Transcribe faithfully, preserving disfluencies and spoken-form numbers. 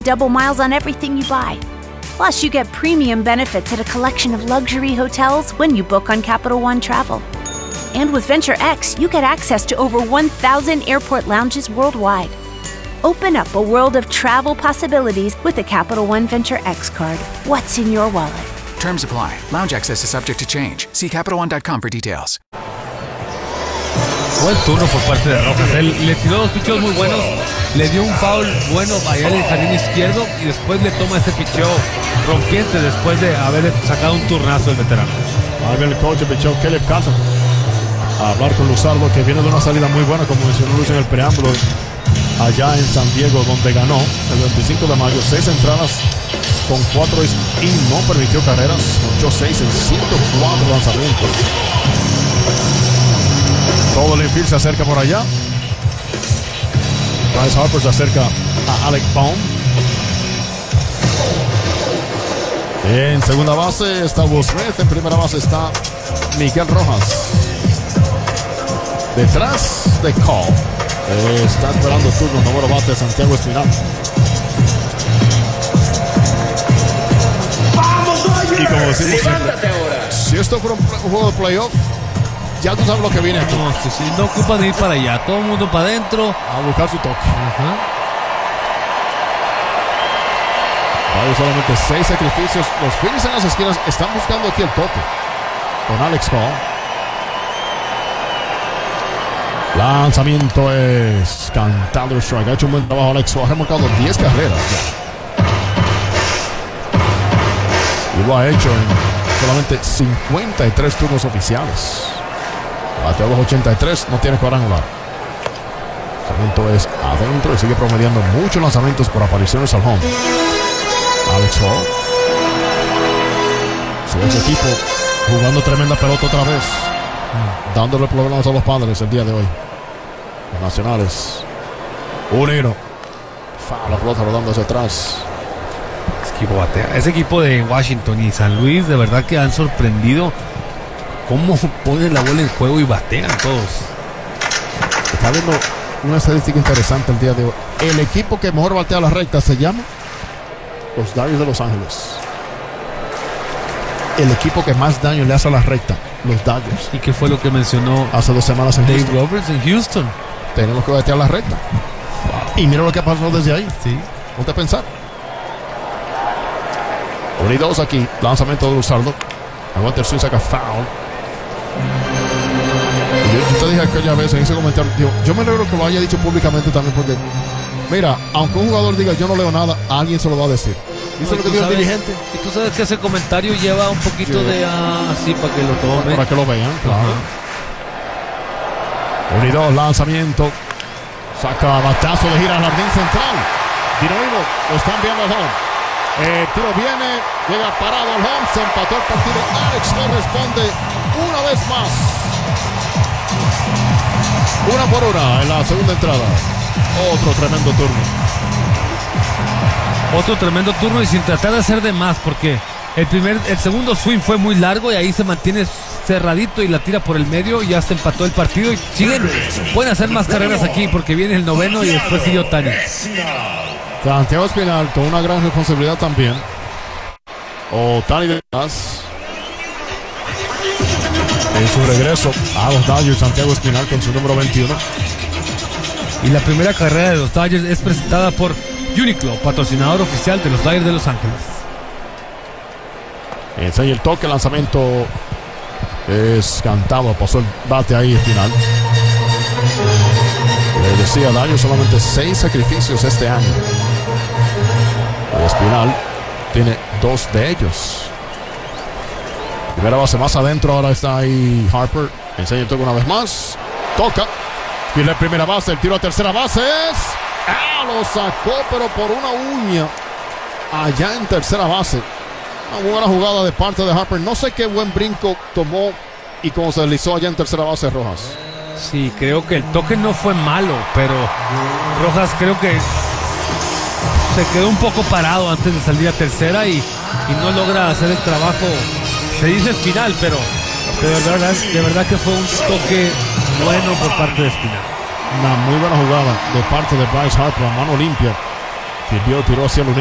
double miles on everything you buy. Plus, you get premium benefits at a collection of luxury hotels when you book on Capital One Travel. And with Venture X, you get access to over one thousand airport lounges worldwide. Open up a world of travel possibilities with the Capital One Venture X card. What's in your wallet? Terms apply. Lounge access is subject to change. See Capital One dot com for details. Buen turno por parte de Rojas. Él le tiró dos picheos muy buenos, le dio un foul bueno allá en el jardín izquierdo y después le toma ese picheo rompiente después de haber sacado un turnazo el veterano. Ahí viene el coach de picheo, Caleb Carson, a hablar con Luzardo, que viene de una salida muy buena, como mencionó Luis en el preámbulo, allá en San Diego, donde ganó el veinticinco de mayo, seis entradas con cuatro y no permitió carreras, ocho seis en ciento cuatro lanzamientos. Todo el infield se acerca por allá. Bryce Harper se acerca a Alec Bohm. En segunda base está Will Smith. En primera base está Miguel Rojas. Detrás de Cole eh, está esperando el turno número bate Santiago Espinal. Y como decimos siempre, si esto fuera un juego de playoff, ya tú sabes lo que viene aquí. No, sí, sí, no ocupan ir para allá, todo el mundo para adentro a buscar su toque. Uh-huh. Hay solamente seis sacrificios. Los Phillies en las esquinas están buscando aquí el toque con Alex Hall. Lanzamiento es cantado el strike. Ha hecho un buen trabajo Alex Hall. Ha remolcado diez carreras ya. Y lo ha hecho en solamente cincuenta y tres turnos oficiales. Bateó los ochenta y tres, no tiene cuadrangular. Lanzamiento es adentro y sigue promediando muchos lanzamientos por apariciones al home. Alex Hall. Su ese equipo jugando tremenda pelota otra vez. Dándole problemas a los Padres el día de hoy. Los Nacionales. Un hilo. La pelota rodando hacia atrás. Ese equipo batea. Ese equipo de Washington y San Luis de verdad que han sorprendido cómo ponen la bola en juego y batean todos. Está viendo una estadística interesante el día de hoy. El equipo que mejor batea la recta se llama los Dodgers de Los Ángeles. El equipo que más daño le hace a la recta, los Dodgers. ¿Y qué fue lo que mencionó hace dos semanas en Dave Houston? Roberts en Houston? Tenemos que batear la recta. Wow. Y mira lo que ha pasado desde ahí. Sí. Ponte a pensar. uno y dos aquí. Lanzamiento de Luzardo. Aguanta el swing, saca foul. Yo, yo te dije aquella vez en ese comentario, digo, yo me alegro que lo haya dicho públicamente también, porque mira, aunque un jugador diga yo no leo nada, alguien se lo va a decir. Eso es lo que dice el dirigente. Y tú sabes que ese comentario lleva un poquito sí. de así ah, para que lo tomen. Para que lo vean, claro. Uh-huh. uno y dos, lanzamiento. Saca batazo de gira al jardín central. Tiro vivo, lo están viendo al home. El tiro viene, llega parado al home, se empató el partido. Alex no responde una vez más. Una por una en la segunda entrada. Otro tremendo turno. Otro tremendo turno y sin tratar de hacer de más, porque el primer, el segundo swing fue muy largo y ahí se mantiene cerradito y la tira por el medio y ya se empató el partido y siguen, pueden hacer más carreras aquí porque viene el noveno y después sigue Ohtani. Santiago Espinal con una gran responsabilidad también. Ohtani de más. En su regreso a los Dodgers, Santiago Espinal con su número veintiuno. Y la primera carrera de los Dodgers es presentada por Uniqlo, patrocinador oficial de los Dodgers de Los Ángeles. Enseña el toque, el lanzamiento es cantado, pasó el bate ahí Espinal. Le decía Dodgers solamente seis sacrificios este año. Espinal tiene dos de ellos. Primera base más adentro, ahora está ahí Harper. Enseña el toque una vez más. Toca. Y la primera base, el tiro a tercera base es... ¡Ah! Lo sacó, pero por una uña. Allá en tercera base. Una buena jugada de parte de Harper. No sé qué buen brinco tomó y cómo se deslizó allá en tercera base Rojas. Sí, creo que el toque no fue malo, pero Rojas creo que se quedó un poco parado antes de salir a tercera y, y no logra hacer el trabajo. Se dice Espinal, pero, pero de, verdad, de verdad que fue un toque bueno por parte de Espinal. Una muy buena jugada de parte de Bryce Harper a mano limpia. Sirvió, tiró hacia el